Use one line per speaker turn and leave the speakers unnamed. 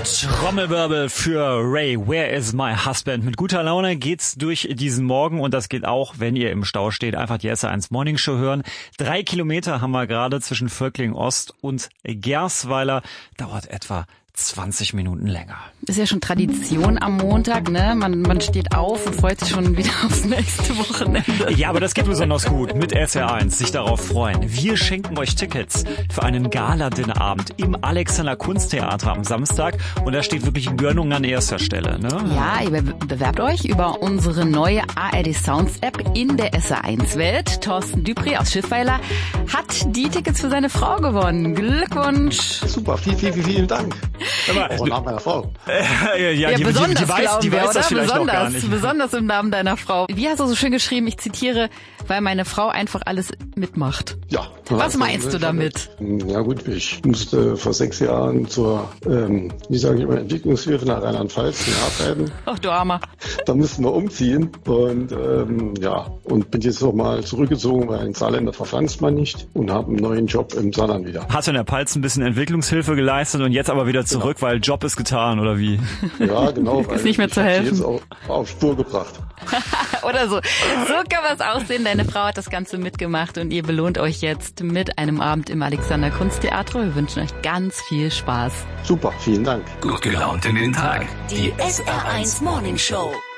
Trommelwirbel für Ray, Where is my husband? Mit guter Laune geht's durch diesen Morgen und das geht auch, wenn ihr im Stau steht. Einfach die SR1 Morning Show hören. 3 Kilometer haben wir gerade zwischen Völkling Ost und Gersweiler. Dauert etwa 20 Minuten länger.
Ist ja schon Tradition am Montag, ne? Man steht auf und freut sich schon wieder aufs nächste Wochenende.
Ja, aber das geht besonders gut mit SR1. Sich darauf freuen. Wir schenken euch Tickets für einen Gala-Dinnerabend im Alexander Kunsttheater am Samstag. Und da steht wirklich Gönnung an erster Stelle, ne?
Ja, ihr bewerbt euch über unsere neue ARD Sounds App in der SR1-Welt. Thorsten Dupré aus Schiffweiler hat die Tickets für seine Frau gewonnen. Glückwunsch!
Super, vielen Dank. Aber nach meiner Frau.
Ja, besonders,
die weiß das vielleicht noch gar nicht.
Besonders im Namen deiner Frau. Wie hast du so schön geschrieben, ich zitiere, weil meine Frau einfach alles mitmacht.
Ja.
Was meinst du damit?
Ja gut, ich musste vor 6 Jahren zur, Entwicklungshilfe nach Rheinland-Pfalz arbeiten.
Ach du Armer.
Da mussten wir umziehen und und bin jetzt noch mal zurückgezogen, weil ein Saarländer verpflanzt man nicht und habe einen neuen Job im Saarland wieder.
Hast du in der Pfalz ein bisschen Entwicklungshilfe geleistet und jetzt aber wieder zurück, weil Job ist getan, oder wie?
Ja, genau.
Ist nicht mehr zu helfen.
Jetzt auch auf Spur gebracht.
Oder so. So kann was aussehen. Deine Frau hat das Ganze mitgemacht und ihr belohnt euch jetzt mit einem Abend im Alexander Kunsttheater. Wir wünschen euch ganz viel Spaß.
Super, vielen Dank.
Gut gelaunt in den Tag.
Die SR1 Morning Show.